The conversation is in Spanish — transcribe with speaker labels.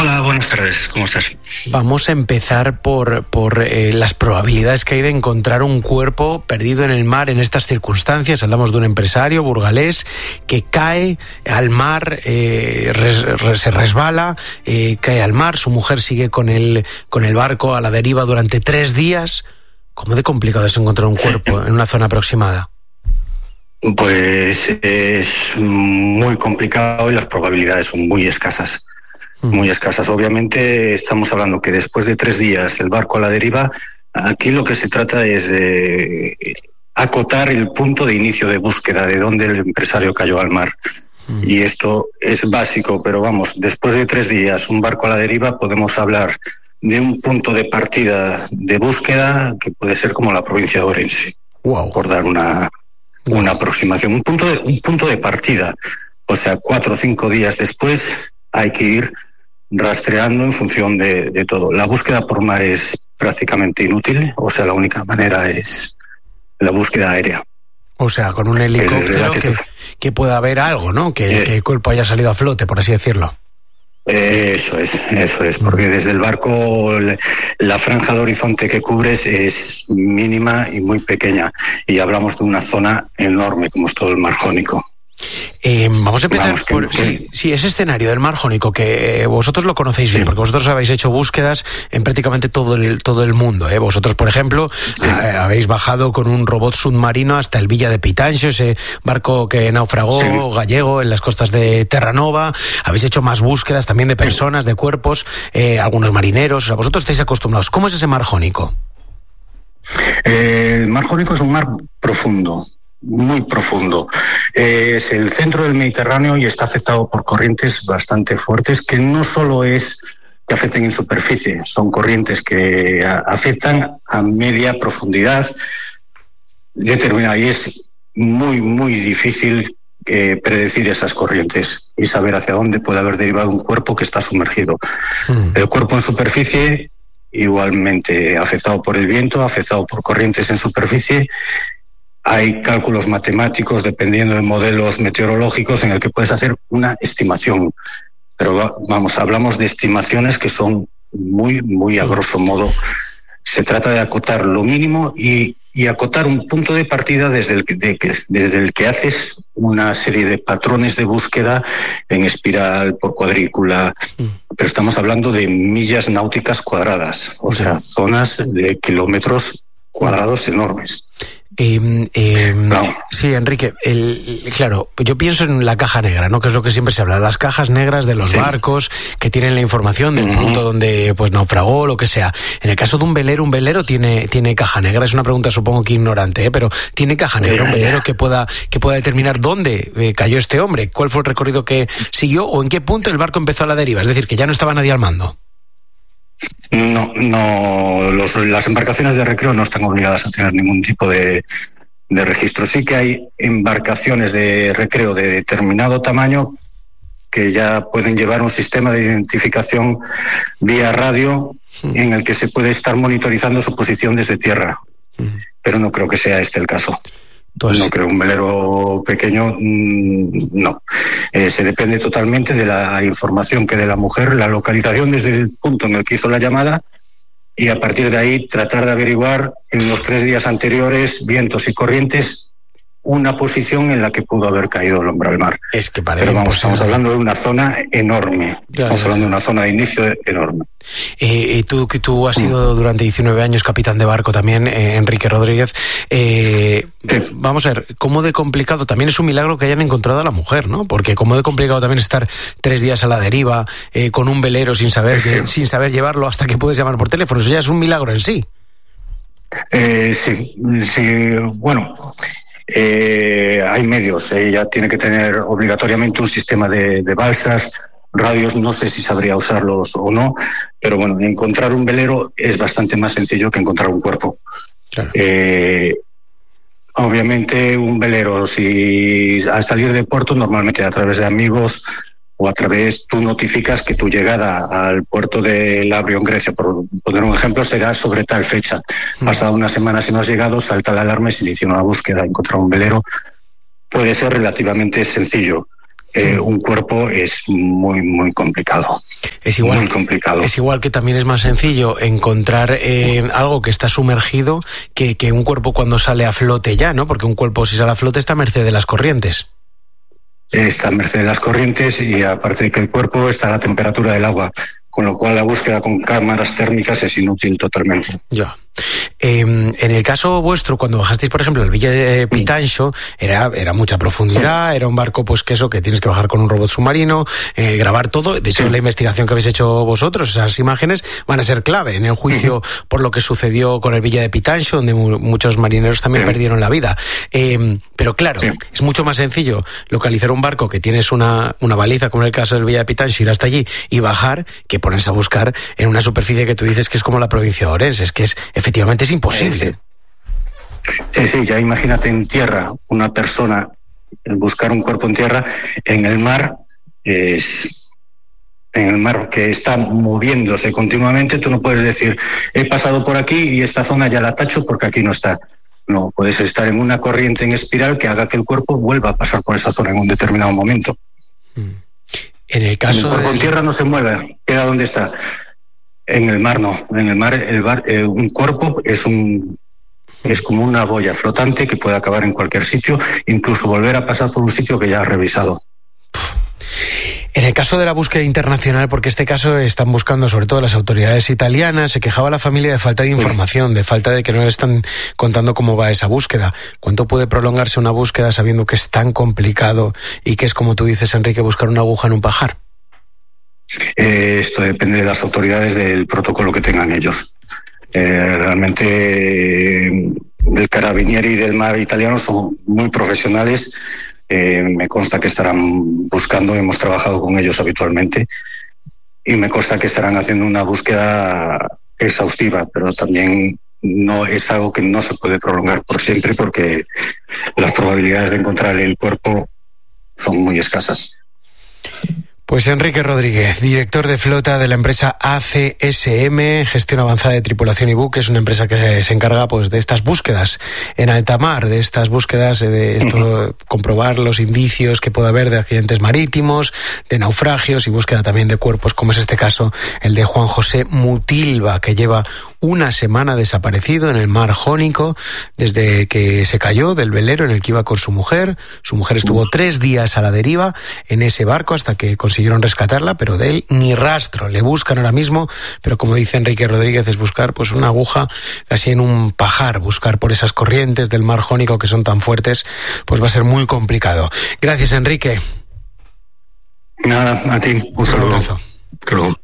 Speaker 1: Hola, buenas tardes, ¿cómo estás?
Speaker 2: Vamos a empezar por las probabilidades que hay de encontrar un cuerpo perdido en el mar en estas circunstancias. Hablamos de un empresario burgalés que cae al mar, se resbala, cae al mar, su mujer sigue con el barco a la deriva durante 3 días. ¿Cómo de complicado es encontrar un cuerpo en una zona aproximada?
Speaker 1: Pues es muy complicado y las probabilidades son muy escasas. Muy escasas. Obviamente estamos hablando que después de 3 días el barco a la deriva, aquí lo que se trata es de acotar el punto de inicio de búsqueda, de dónde el empresario cayó al mar. Y esto es básico, pero vamos, después de 3 días un barco a la deriva podemos hablar de un punto de partida de búsqueda que puede ser como la provincia de Orense.
Speaker 2: Wow.
Speaker 1: Por dar una aproximación, un punto de partida. O sea, 4 o 5 días después hay que ir rastreando en función de todo. La búsqueda por mar es prácticamente inútil, o sea, la única manera es la búsqueda aérea.
Speaker 2: O sea, con un helicóptero que pueda haber algo, ¿no? Que el cuerpo haya salido a flote, por así decirlo.
Speaker 1: Eso es, porque desde el barco la franja de horizonte que cubres es mínima y muy pequeña, y hablamos de una zona enorme como es todo el Mar Jónico.
Speaker 2: Vamos a empezar por ese escenario del Mar Jónico, que vosotros lo conocéis bien, porque vosotros habéis hecho búsquedas en prácticamente todo el mundo. Vosotros, por ejemplo, habéis bajado con un robot submarino hasta el Villa de Pitanxo, ese barco que naufragó gallego en las costas de Terranova. Habéis hecho más búsquedas también de personas, de cuerpos, algunos marineros. O sea, vosotros estáis acostumbrados. ¿Cómo es ese Mar Jónico?
Speaker 1: El Mar Jónico es un mar profundo, muy profundo. Es el centro del Mediterráneo y está afectado por corrientes bastante fuertes, que no solo es que afecten en superficie, son corrientes que afectan a media profundidad determinada, y es muy, muy difícil predecir esas corrientes y saber hacia dónde puede haber derivado un cuerpo que está sumergido. El cuerpo en superficie igualmente afectado por el viento, afectado por corrientes en superficie. Hay cálculos matemáticos, dependiendo de modelos meteorológicos, en el que puedes hacer una estimación. Pero vamos, hablamos de estimaciones que son muy, muy a grosso modo. Se trata de acotar lo mínimo y acotar un punto de partida desde el que haces una serie de patrones de búsqueda en espiral, por cuadrícula. Pero estamos hablando de millas náuticas cuadradas, o sea, zonas de kilómetros cuadrados enormes.
Speaker 2: Sí, Enrique, claro, yo pienso en la caja negra, ¿no? Que es lo que siempre se habla, las cajas negras de los barcos que tienen la información del punto donde pues naufragó, lo que sea. En el caso de un velero tiene caja negra. Es una pregunta supongo que ignorante, pero ¿tiene caja negra un velero que pueda determinar dónde cayó este hombre? ¿Cuál fue el recorrido que siguió o en qué punto el barco empezó a la deriva? Es decir, que ya no estaba nadie al mando.
Speaker 1: No, las embarcaciones de recreo no están obligadas a tener ningún tipo de registro. Sí que hay embarcaciones de recreo de determinado tamaño que ya pueden llevar un sistema de identificación vía radio en el que se puede estar monitorizando su posición desde tierra. Pero no creo que sea este el caso. No creo, un velero pequeño, no. Se depende totalmente de la información que dé la mujer, la localización desde el punto en el que hizo la llamada, y a partir de ahí tratar de averiguar en los 3 días anteriores, vientos y corrientes, una posición en la que pudo haber caído el hombre al mar.
Speaker 2: Es que parece
Speaker 1: Pero vamos,
Speaker 2: imposible.
Speaker 1: estamos hablando de una zona enorme. Estamos hablando de una zona de inicio enorme.
Speaker 2: Tú has sido durante 19 años capitán de barco también, Enrique Rodríguez. Vamos a ver, ¿cómo de complicado? También es un milagro que hayan encontrado a la mujer, ¿no? Porque cómo de complicado también estar 3 días a la deriva, con un velero sin saber llevarlo hasta que puedes llamar por teléfono. Eso ya es un milagro en sí.
Speaker 1: Sí, bueno... hay medios, ella tiene que tener obligatoriamente un sistema de balsas, radios, no sé si sabría usarlos o no, pero bueno, encontrar un velero es bastante más sencillo que encontrar un cuerpo. Claro. Obviamente un velero, si al salir de puerto, normalmente a través de amigos o a través, tú notificas que tu llegada al puerto de Labrio en Grecia, por poner un ejemplo, será sobre tal fecha. Pasada una semana, si no has llegado, salta la alarma y se inicia una búsqueda. Encontrar un velero puede ser relativamente sencillo. un cuerpo es muy complicado.
Speaker 2: Es igual, muy complicado. Es igual que también es más sencillo encontrar algo que está sumergido que un cuerpo cuando sale a flote ya, ¿no? Porque un cuerpo, si sale a flote, está a merced de las corrientes.
Speaker 1: Está a merced de las corrientes y aparte de que el cuerpo está a la temperatura del agua, con lo cual la búsqueda con cámaras térmicas es inútil totalmente.
Speaker 2: Ya. En el caso vuestro, cuando bajasteis, por ejemplo, al Villa de Pitanxo, era mucha profundidad, era un barco, pues que tienes que bajar con un robot submarino, grabar todo. De hecho, la investigación que habéis hecho vosotros, esas imágenes, van a ser clave en el juicio por lo que sucedió con el Villa de Pitanxo, donde muchos marineros también perdieron la vida. Pero claro, es mucho más sencillo localizar un barco que tienes una baliza, como en el caso del Villa de Pitanxo, ir hasta allí y bajar, que ponerse a buscar en una superficie que tú dices que es como la provincia de Orense. Es que efectivamente es imposible.
Speaker 1: Sí, ya imagínate en tierra, una persona buscar un cuerpo en tierra, en el mar que está moviéndose continuamente, tú no puedes decir, he pasado por aquí y esta zona ya la tacho porque aquí no está. No, puedes estar en una corriente en espiral que haga que el cuerpo vuelva a pasar por esa zona en un determinado momento.
Speaker 2: En el caso
Speaker 1: el cuerpo en tierra no se mueve, queda donde está. En el mar no. En el mar un cuerpo es como una boya flotante que puede acabar en cualquier sitio, incluso volver a pasar por un sitio que ya has revisado.
Speaker 2: En el caso de la búsqueda internacional, porque este caso están buscando sobre todo las autoridades italianas, se quejaba la familia de falta de información, de falta de que no le están contando cómo va esa búsqueda. ¿Cuánto puede prolongarse una búsqueda sabiendo que es tan complicado y que es, como tú dices, Enrique, buscar una aguja en un pajar?
Speaker 1: Esto depende de las autoridades, del protocolo que tengan ellos. Realmente el Carabinieri y del mar italiano son muy profesionales. Me consta que estarán buscando, hemos trabajado con ellos habitualmente y me consta que estarán haciendo una búsqueda exhaustiva, pero también no es algo que no se puede prolongar por siempre porque las probabilidades de encontrar el cuerpo son muy escasas.
Speaker 2: Pues Enrique Rodríguez, director de flota de la empresa ACSM, Gestión Avanzada de Tripulación y Buques, una empresa que se encarga pues de estas búsquedas en alta mar, de estas búsquedas, de esto, comprobar los indicios que pueda haber de accidentes marítimos, de naufragios y búsqueda también de cuerpos, como es este caso, el de Juan José Mutilva, que lleva una semana desaparecido en el mar Jónico desde que se cayó del velero en el que iba con su mujer. Su mujer estuvo 3 días a la deriva en ese barco hasta que consiguieron rescatarla, pero de él ni rastro. Le buscan ahora mismo, pero como dice Enrique Rodríguez, es buscar pues una aguja casi en un pajar, buscar por esas corrientes del mar Jónico que son tan fuertes, pues va a ser muy complicado. Gracias, Enrique.
Speaker 1: Nada, a ti, un saludo.